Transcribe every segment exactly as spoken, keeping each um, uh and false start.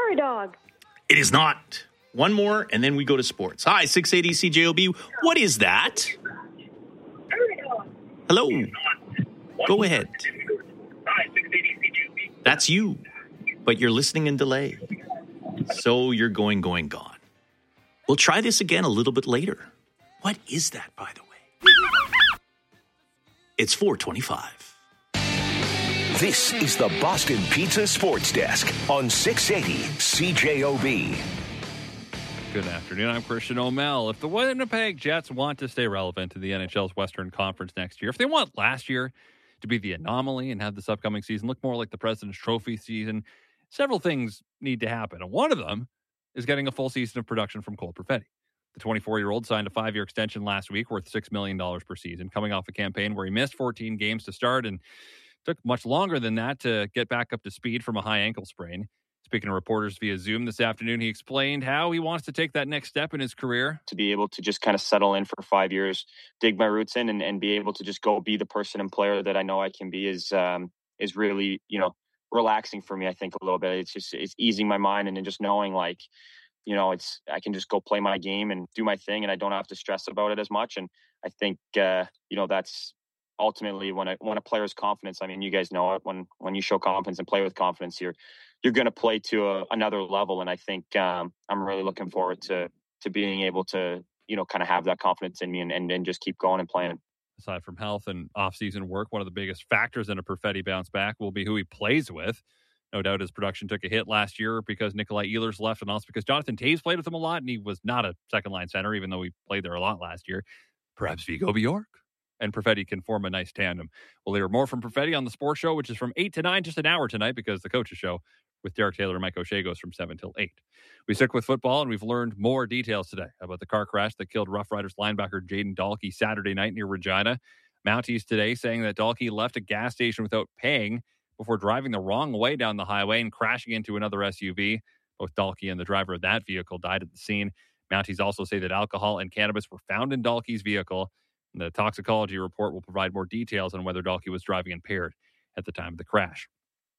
prairie dog. It is not. One more, and then we go to sports. Hi, six eighty C J O B. What is that? Hello. Go ahead. That's you, but you're listening in delay. So you're going, going, gone. We'll try this again a little bit later. What is that, by the way? It's four twenty-five. This is the Boston Pizza Sports Desk on six eighty C J O B. Good afternoon. I'm Christian O'Mell. If the Winnipeg Jets want to stay relevant in the N H L's Western Conference next year, if they want last year to be the anomaly and have this upcoming season look more like the President's Trophy season, several things need to happen. And one of them is getting a full season of production from Cole Perfetti. The twenty-four-year-old signed a five-year extension last week worth six million dollars per season, coming off a campaign where he missed fourteen games to start and took much longer than that to get back up to speed from a high ankle sprain. Speaking to reporters via Zoom this afternoon, he explained how he wants to take that next step in his career. To be able to just kind of settle in for five years, dig my roots in, and, and be able to just go be the person and player that I know I can be is um, is really, you know, relaxing for me, I think, a little bit. It's just, it's easing my mind and then just knowing, like, you know, it's, I can just go play my game and do my thing and I don't have to stress about it as much. And I think, uh, you know, that's ultimately when I, when a player's confidence, I mean, you guys know it, when, when you show confidence and play with confidence, you're, you're going to play to a, another level. And I think um, I'm really looking forward to, to being able to, you know, kind of have that confidence in me and, and, and just keep going and playing. Aside from health and off-season work, one of the biggest factors in a Perfetti bounce back will be who he plays with. No doubt his production took a hit last year because Nikolai Ehlers left, and also because Jonathan Toews played with him a lot, and he was not a second-line center, even though he played there a lot last year. Perhaps Vigo Bjork and Perfetti can form a nice tandem. We'll hear more from Perfetti on the Sports Show, which is from eight to nine, just an hour tonight, because the Coach's Show with Derek Taylor and Mike O'Shea goes from seven till eight. We stick with football, and we've learned more details today about the car crash that killed Rough Riders linebacker Jaden Dahlke Saturday night near Regina. Mounties today saying that Dahlke left a gas station without paying before driving the wrong way down the highway and crashing into another S U V. Both Dahlke and the driver of that vehicle died at the scene. Mounties also say that alcohol and cannabis were found in Dahlke's vehicle. And the toxicology report will provide more details on whether Dahlke was driving impaired at the time of the crash.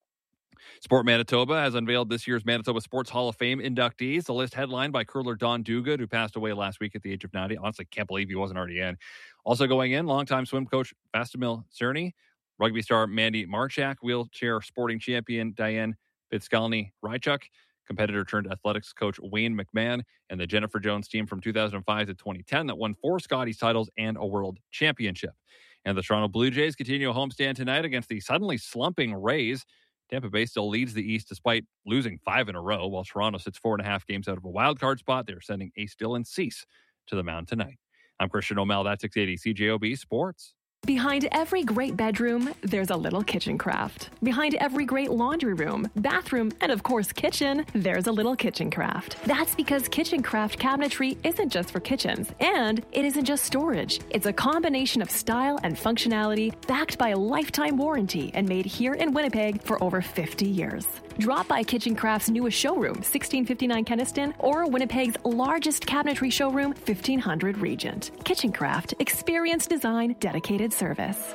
Sport Manitoba has unveiled this year's Manitoba Sports Hall of Fame inductees. The list headlined by curler Don Duguid, who passed away last week at the age of ninety. Honestly, can't believe he wasn't already in. Also going in, longtime swim coach Vastamil Cerny, rugby star Mandy Marchak, wheelchair sporting champion Diane Fitzkalny-Rychuk, competitor turned athletics coach Wayne McMahon, and the Jennifer Jones team from two thousand five to twenty ten that won four Scotties titles and a world championship. And the Toronto Blue Jays continue a homestand tonight against the suddenly slumping Rays. Tampa Bay still leads the East despite losing five in a row, while Toronto sits four and a half games out of a wild card spot. They're sending Ace Dylan Cease to the mound tonight. I'm Christian O'Mell. That's six eighty C J O B Sports. Behind every great bedroom, there's a little kitchen craft. Behind every great laundry room, bathroom, and of course kitchen, there's a little kitchen craft. That's because Kitchen Craft cabinetry isn't just for kitchens, and it isn't just storage. It's a combination of style and functionality backed by a lifetime warranty and made here in Winnipeg for over fifty years. Drop by Kitchen Craft's newest showroom, sixteen fifty-nine Kenniston, or Winnipeg's largest cabinetry showroom, fifteen hundred Regent. Kitchen Craft, experience design, dedicated service.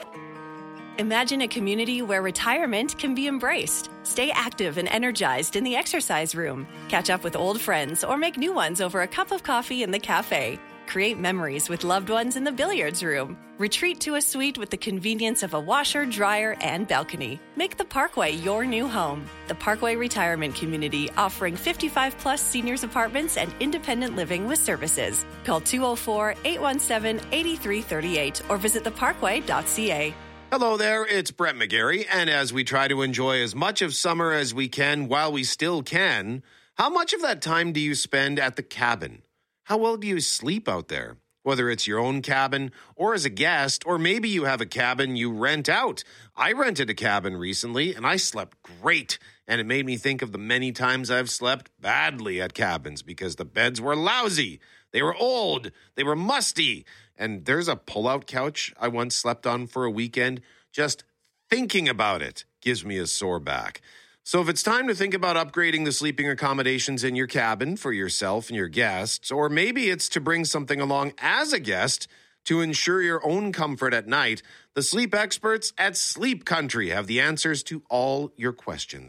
Imagine a community where retirement can be embraced. Stay active and energized in the exercise room. Catch up with old friends or make new ones over a cup of coffee in the cafe. Create memories with loved ones in the billiards room. Retreat to a suite with the convenience of a washer, dryer, and balcony. Make the Parkway your new home. The Parkway Retirement Community, offering fifty-five plus seniors apartments and independent living with services. Call two oh four, eight one seven, eight three three eight or visit the parkway dot c a. Hello there, it's Brett McGarry, and as we try to enjoy as much of summer as we can while we still can, how much of that time do you spend at the cabin? How well do you sleep out there? Whether it's your own cabin or as a guest, or maybe you have a cabin you rent out. I rented a cabin recently, and I slept great. And it made me think of the many times I've slept badly at cabins because the beds were lousy. They were old. They were musty. And there's a pull-out couch I once slept on for a weekend. Just thinking about it gives me a sore back. So if it's time to think about upgrading the sleeping accommodations in your cabin for yourself and your guests, or maybe it's to bring something along as a guest to ensure your own comfort at night, the sleep experts at Sleep Country have the answers to all your questions.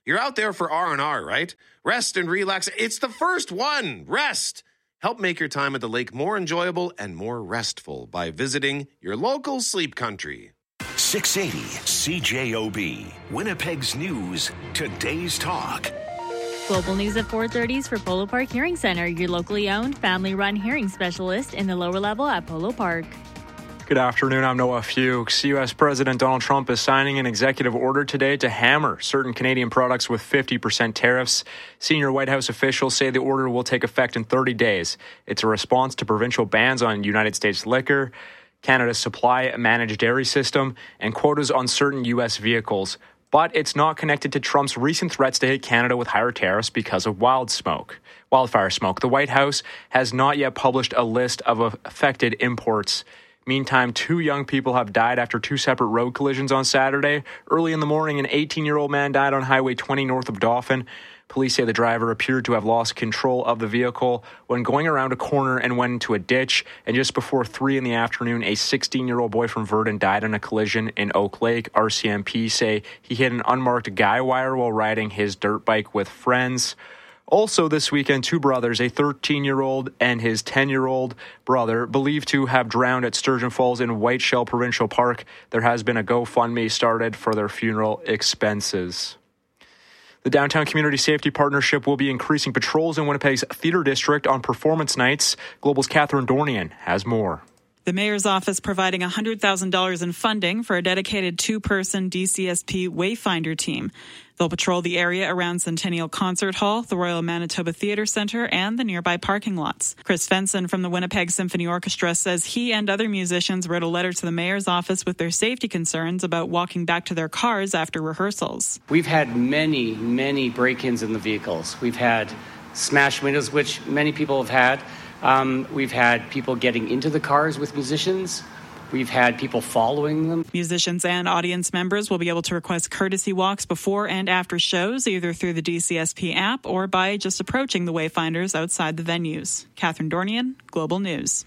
You're out there for R and R, right? Rest and relax. It's the first one. Rest. Help make your time at the lake more enjoyable and more restful by visiting your local Sleep Country. six eighty C J O B, Winnipeg's news, today's talk. Global news at four thirty is for Polo Park Hearing Center, your locally owned, family-run hearing specialist in the lower level at Polo Park. Good afternoon, I'm Noah Fuchs. U S President Donald Trump is signing an executive order today to hammer certain Canadian products with fifty percent tariffs. Senior White House officials say the order will take effect in thirty days. It's a response to provincial bans on United States liquor, Canada's supply managed dairy system, and quotas on certain U S vehicles. But it's not connected to Trump's recent threats to hit Canada with higher tariffs because of wild smoke. Wildfire smoke. The White House has not yet published a list of affected imports. Meantime, two young people have died after two separate road collisions on Saturday. Early in the morning, an eighteen-year-old man died on Highway twenty north of Dauphin. Police say the driver appeared to have lost control of the vehicle when going around a corner and went into a ditch. And just before three in the afternoon, a sixteen-year-old boy from Verdun died in a collision in Oak Lake. R C M P say he hit an unmarked guy wire while riding his dirt bike with friends. Also this weekend, two brothers, a thirteen-year-old and his ten-year-old brother, believed to have drowned at Sturgeon Falls in Whiteshell Provincial Park. There has been a GoFundMe started for their funeral expenses. The Downtown Community Safety Partnership will be increasing patrols in Winnipeg's Theatre District on performance nights. Global's Catherine Dornian has more. The mayor's office providing one hundred thousand dollars in funding for a dedicated two-person D C S P Wayfinder team. They'll patrol the area around Centennial Concert Hall, the Royal Manitoba Theatre Centre, and the nearby parking lots. Chris Fenson from the Winnipeg Symphony Orchestra says he and other musicians wrote a letter to the mayor's office with their safety concerns about walking back to their cars after rehearsals. We've had many, many break-ins in the vehicles. We've had smashed windows, which many people have had. Um, we've had people getting into the cars with musicians. We've had people following them. Musicians and audience members will be able to request courtesy walks before and after shows, either through the D C S P app or by just approaching the Wayfinders outside the venues. Catherine Dornian, Global News.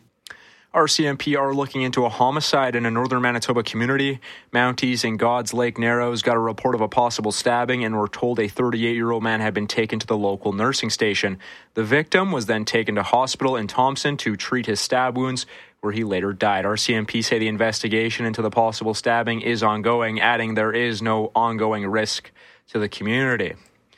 R C M P are looking into a homicide in a northern Manitoba community. Mounties in God's Lake Narrows got a report of a possible stabbing and were told a thirty-eight-year-old man had been taken to the local nursing station. The victim was then taken to hospital in Thompson to treat his stab wounds, where he later died. R C M P say the investigation into the possible stabbing is ongoing, adding there is no ongoing risk to the community.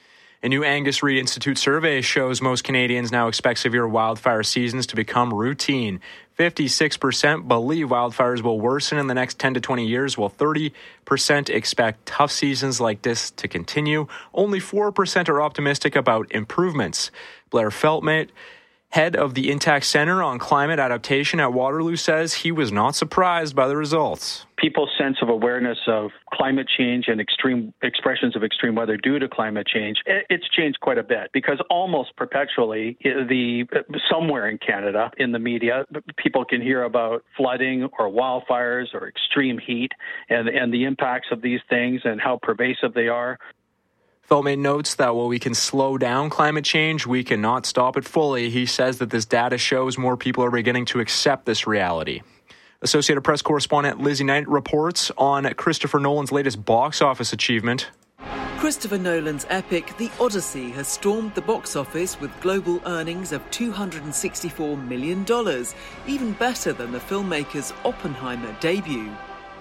A new Angus Reid Institute survey shows most Canadians now expect severe wildfire seasons to become routine. fifty-six percent believe wildfires will worsen in the next ten to twenty years, while thirty percent expect tough seasons like this to continue. Only four percent are optimistic about improvements. Blair Feltmate, head of the Intact Center on Climate Adaptation at Waterloo, says he was not surprised by the results. People's sense of awareness of climate change and extreme expressions of extreme weather due to climate change, it's changed quite a bit, because almost perpetually, the somewhere in Canada, in the media, people can hear about flooding or wildfires or extreme heat and, and the impacts of these things and how pervasive they are. Feltmate notes that while we can slow down climate change, we cannot stop it fully. He says that this data shows more people are beginning to accept this reality. Associated Press correspondent Lizzie Knight reports on Christopher Nolan's latest box office achievement. Christopher Nolan's epic The Odyssey has stormed the box office with global earnings of two hundred sixty-four million dollars, even better than the filmmaker's Oppenheimer debut.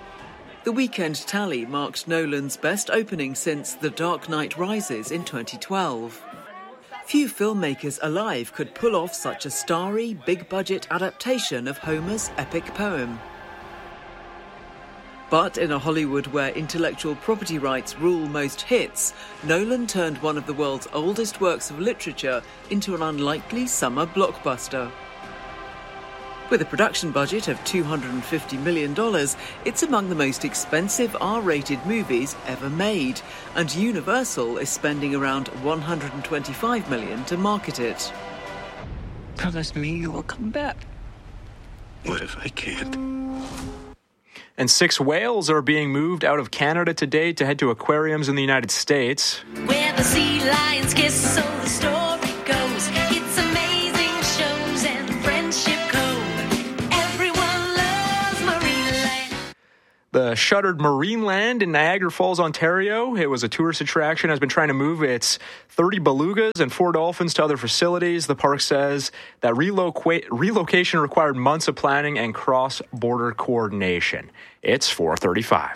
The weekend tally marked Nolan's best opening since The Dark Knight Rises in twenty twelve. Few filmmakers alive could pull off such a starry, big-budget adaptation of Homer's epic poem. But in a Hollywood where intellectual property rights rule most hits, Nolan turned one of the world's oldest works of literature into an unlikely summer blockbuster. With a production budget of two hundred fifty million dollars, it's among the most expensive R-rated movies ever made, and Universal is spending around one hundred twenty-five million dollars to market it. Promise me you will come back. What if I can't? And six whales are being moved out of Canada today to head to aquariums in the United States. Where the sea lions kiss, so the story goes. It's amazing shows and friendship code. Everyone loves Marineland. The shuttered Marineland in Niagara Falls, Ontario. It was a tourist attraction, has been trying to move its thirty belugas and four dolphins to other facilities. The park says that reloca- relocation required months of planning and cross-border coordination. It's four thirty-five.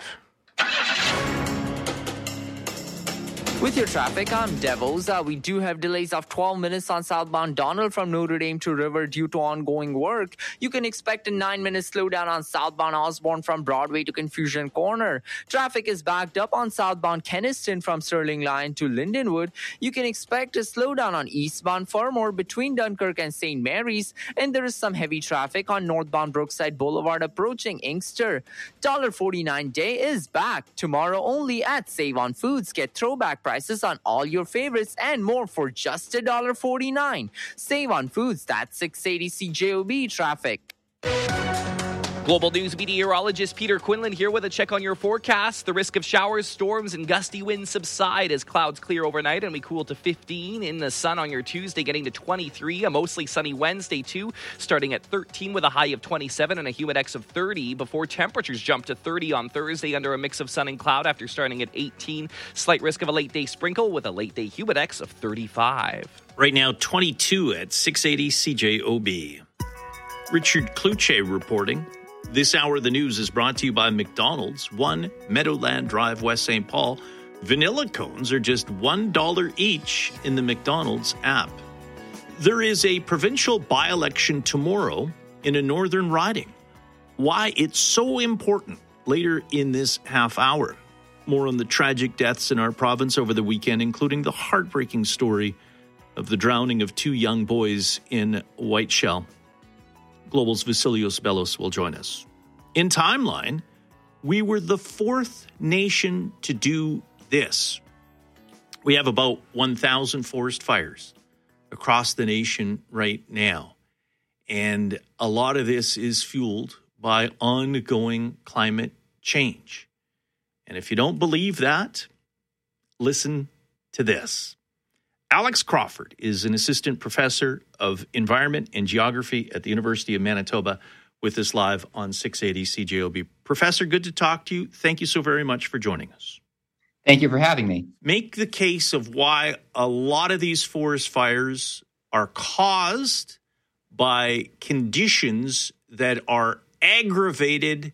With your traffic, I'm Devos. Uh, we do have delays of twelve minutes on southbound Donald from Notre Dame to River due to ongoing work. You can expect a nine minute slowdown on southbound Osborne from Broadway to Confusion Corner. Traffic is backed up on southbound Kenniston from Sterling Line to Lindenwood. You can expect a slowdown on eastbound Fermor between Dunkirk and Saint Mary's. And there is some heavy traffic on northbound Brookside Boulevard approaching Inkster. one forty-nine day is back. Tomorrow only at Save On Foods. Get throwback prices on all your favorites and more for just one forty-nine. Save On Foods, that's six eighty C J O B traffic. Global News meteorologist Peter Quinlan here with a check on your forecast. The risk of showers, storms, and gusty winds subside as clouds clear overnight and we cool to fifteen. In the sun on your Tuesday, getting to twenty-three. A mostly sunny Wednesday, too, starting at thirteen with a high of twenty-seven and a humidex of thirty. Before temperatures jump to thirty on Thursday under a mix of sun and cloud after starting at eighteen. Slight risk of a late-day sprinkle with a late-day humidex of thirty-five. Right now, twenty-two at six eighty C J O B. Richard Kluche reporting. This hour of the news is brought to you by McDonald's, one Meadowland Drive, West Saint Paul. Vanilla cones are just one dollar each in the McDonald's app. There is a provincial by-election tomorrow in a northern riding. Why it's so important later in this half hour. More on the tragic deaths in our province over the weekend, including the heartbreaking story of the drowning of two young boys in Whiteshell. Global's Vasilios Bellos will join us. In Timeline, we were the fourth nation to do this. We have about one thousand forest fires across the nation right now. And a lot of this is fueled by ongoing climate change. And if you don't believe that, listen to this. Alex Crawford is an assistant professor of environment and geography at the University of Manitoba with us live on six eighty C J O B. Professor, good to talk to you. Thank you so very much for joining us. Thank you for having me. Make the case of why a lot of these forest fires are caused by conditions that are aggravated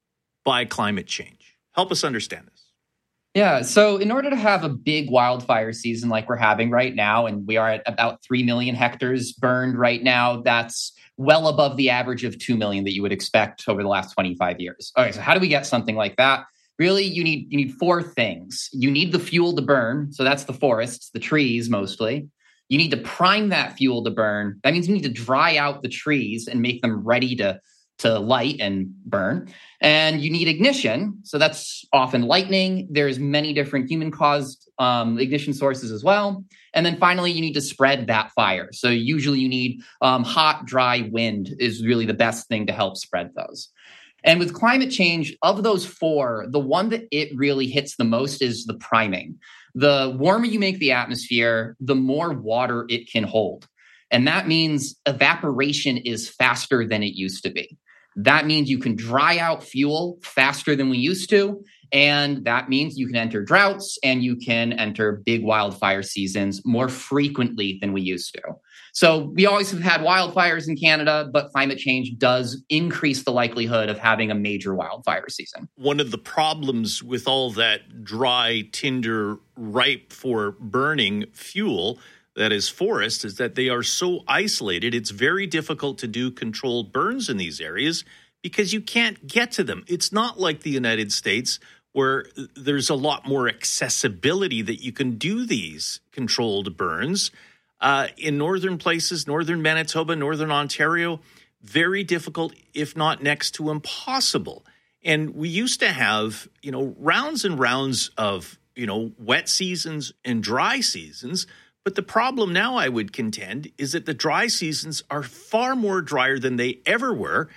by climate change. Help us understand this. Yeah, so in order to have a big wildfire season like we're having right now, and we are at about three million hectares burned right now, that's well above the average of two million that you would expect over the last twenty-five years. Okay, so how do we get something like that? Really, you need you need four things. You need the fuel to burn, so that's the forests, the trees mostly. You need to prime that fuel to burn. That means you need to dry out the trees and make them ready to to light and burn. And you need ignition. So that's often lightning. There's many different human-caused um, ignition sources as well. And then finally, you need to spread that fire. So usually you need um, hot, dry wind is really the best thing to help spread those. And with climate change, of those four, the one that it really hits the most is the priming. The warmer you make the atmosphere, the more water it can hold. And that means evaporation is faster than it used to be. That means you can dry out fuel faster than we used to. And that means you can enter droughts and you can enter big wildfire seasons more frequently than we used to. So we always have had wildfires in Canada, but climate change does increase the likelihood of having a major wildfire season. One of the problems with all that dry tinder ripe for burning fuel that is forest is that they are so isolated, it's very difficult to do controlled burns in these areas because you can't get to them. It's not like the United States where there's a lot more accessibility that you can do these controlled burns. Uh, in northern places, northern Manitoba, northern Ontario, very difficult, if not next to impossible. And we used to have, you know, rounds and rounds of, you know, wet seasons and dry seasons. But the problem now, I would contend, is that the dry seasons are far more drier than they ever were.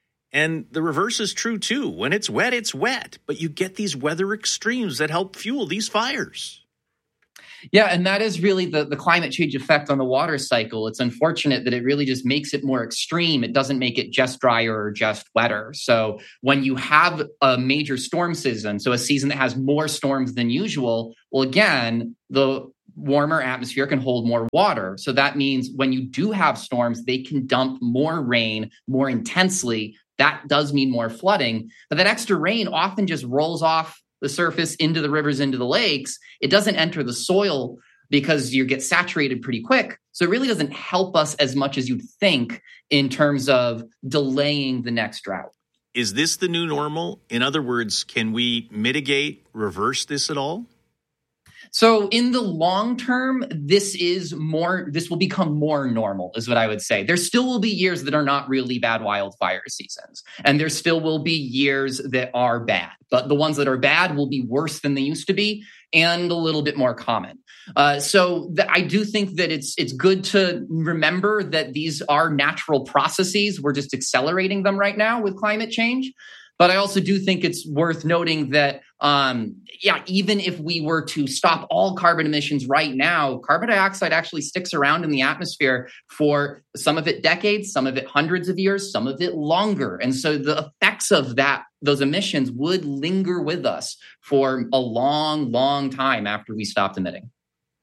And the reverse is true, too. When it's wet, it's wet. But you get these weather extremes that help fuel these fires. Yeah, and that is really the, the climate change effect on the water cycle. It's unfortunate that it really just makes it more extreme. It doesn't make it just drier or just wetter. So when you have a major storm season, so a season that has more storms than usual, well, again, the warmer atmosphere can hold more water. So that means when you do have storms, they can dump more rain more intensely. That does mean more flooding. But that extra rain often just rolls off the surface into the rivers, into the lakes. It doesn't enter the soil because you get saturated pretty quick. So it really doesn't help us as much as you'd think in terms of delaying the next drought. Is this the new normal? In other words, can we mitigate, reverse this at all? So in the long term, this is more, this will become more normal is what I would say. There still will be years that are not really bad wildfire seasons. And there still will be years that are bad. But the ones that are bad will be worse than they used to be and a little bit more common. Uh, so th- I do think that it's it's good to remember that these are natural processes. We're just accelerating them right now with climate change. But I also do think it's worth noting that, um, yeah, even if we were to stop all carbon emissions right now, carbon dioxide actually sticks around in the atmosphere for some of it decades, some of it hundreds of years, some of it longer. And so the effects of that, those emissions would linger with us for a long, long time after we stopped emitting.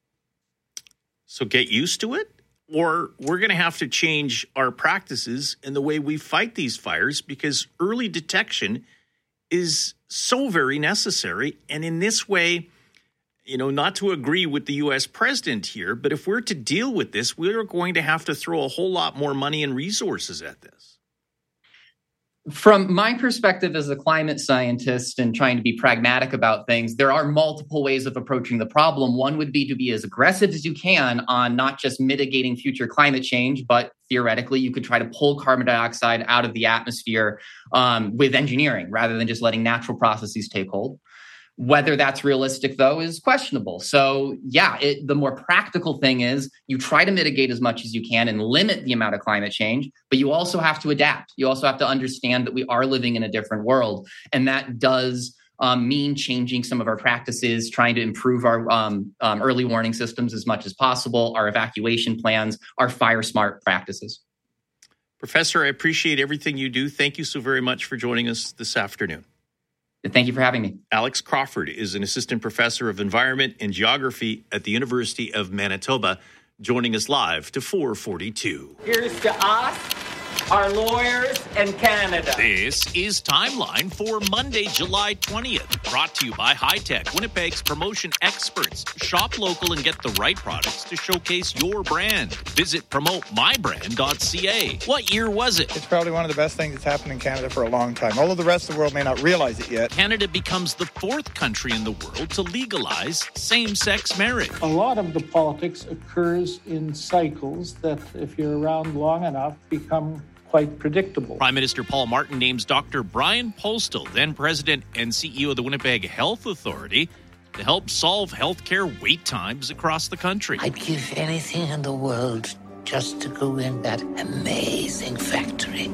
So get used to it? Or we're going to have to change our practices in the way we fight these fires because early detection is so very necessary. And in this way, you know, not to agree with the U S president here, but if we're to deal with this, we're going to have to throw a whole lot more money and resources at this. From my perspective as a climate scientist and trying to be pragmatic about things, there are multiple ways of approaching the problem. One would be to be as aggressive as you can on not just mitigating future climate change, but theoretically, you could try to pull carbon dioxide out of the atmosphere um, with engineering rather than just letting natural processes take hold. Whether that's realistic, though, is questionable. So, yeah, it, the more practical thing is you try to mitigate as much as you can and limit the amount of climate change, but you also have to adapt. You also have to understand that we are living in a different world. And that does um, mean changing some of our practices, trying to improve our um, um, early warning systems as much as possible, our evacuation plans, our fire smart practices. Professor, I appreciate everything you do. Thank you so very much for joining us this afternoon. Thank you for having me. Alex Crawford is an assistant professor of environment and geography at the University of Manitoba, joining us live to four forty-two. Here's to us, our lawyers, and Canada. This is Timeline for Monday, July twentieth. Brought to you by High Tech, Winnipeg's promotion experts. Shop local and get the right products to showcase your brand. Visit promote my brand dot c a. What year was it? It's probably one of the best things that's happened in Canada for a long time, although the rest of the world may not realize it yet. Canada becomes the fourth country in the world to legalize same-sex marriage. A lot of the politics occurs in cycles that, if you're around long enough, become quite predictable. Prime Minister Paul Martin names Doctor Brian Postal, then President and C E O of the Winnipeg Health Authority, to help solve healthcare wait times across the country. I'd give anything in the world just to go in that amazing factory.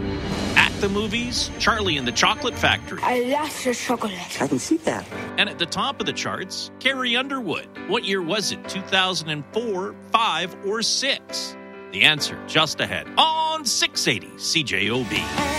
At the movies, Charlie and the Chocolate Factory. I love your chocolate. I can see that. And at the top of the charts, Carrie Underwood. What year was it? two thousand four, five, or six? The answer just ahead on six eighty C J O B.